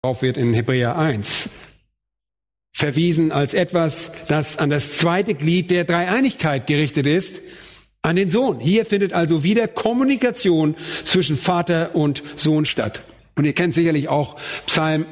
Darauf wird in Hebräer 1 verwiesen als etwas, das an das zweite Glied der Dreieinigkeit gerichtet ist, an den Sohn. Hier findet also wieder Kommunikation zwischen Vater und Sohn statt. Und ihr kennt sicherlich auch Psalm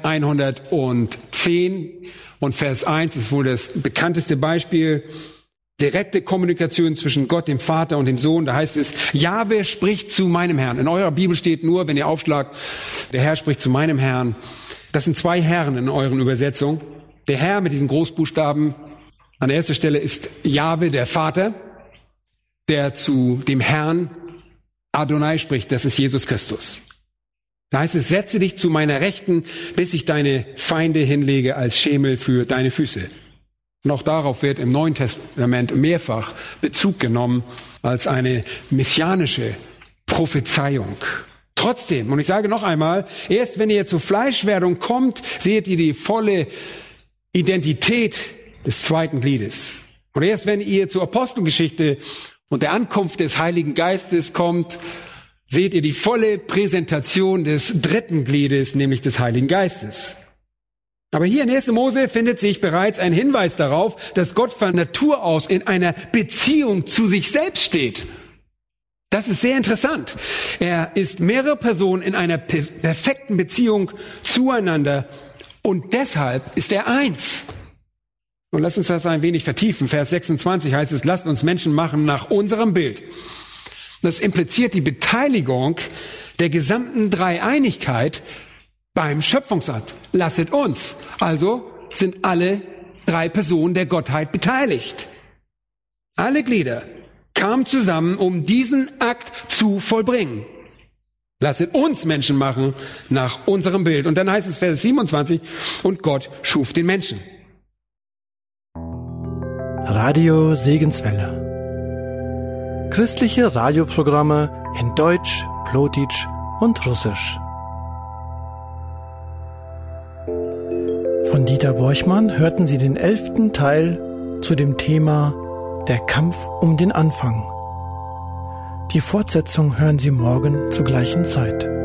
110 und Vers 1, das ist wohl das bekannteste Beispiel. Direkte Kommunikation zwischen Gott, dem Vater und dem Sohn. Da heißt es, Jahwe spricht zu meinem Herrn. In eurer Bibel steht nur, wenn ihr aufschlagt, der Herr spricht zu meinem Herrn. Das sind zwei Herren in euren Übersetzungen. Der Herr mit diesen Großbuchstaben. An erster Stelle ist Jahwe, der Vater, der zu dem Herrn Adonai spricht. Das ist Jesus Christus. Da heißt es, setze dich zu meiner Rechten, bis ich deine Feinde hinlege als Schemel für deine Füße. Und auch darauf wird im Neuen Testament mehrfach Bezug genommen als eine messianische Prophezeiung. Trotzdem, und ich sage noch einmal, erst wenn ihr zur Fleischwerdung kommt, seht ihr die volle Identität des zweiten Gliedes. Und erst wenn ihr zur Apostelgeschichte und der Ankunft des Heiligen Geistes kommt, seht ihr die volle Präsentation des dritten Gliedes, nämlich des Heiligen Geistes. Aber hier in 1. Mose findet sich bereits ein Hinweis darauf, dass Gott von Natur aus in einer Beziehung zu sich selbst steht. Das ist sehr interessant. Er ist mehrere Personen in einer perfekten Beziehung zueinander und deshalb ist er eins. Und lasst uns das ein wenig vertiefen. Vers 26 heißt es, lasst uns Menschen machen nach unserem Bild. Das impliziert die Beteiligung der gesamten Dreieinigkeit beim Schöpfungsakt. Lasset uns. Also sind alle drei Personen der Gottheit beteiligt. Alle Glieder kamen zusammen, um diesen Akt zu vollbringen. Lasset uns Menschen machen nach unserem Bild. Und dann heißt es Vers 27, und Gott schuf den Menschen. Radio Segenswelle. Christliche Radioprogramme in Deutsch, Plotitsch und Russisch. Von Dieter Borchmann hörten Sie den 11. Teil zu dem Thema Der Kampf um den Anfang. Die Fortsetzung hören Sie morgen zur gleichen Zeit.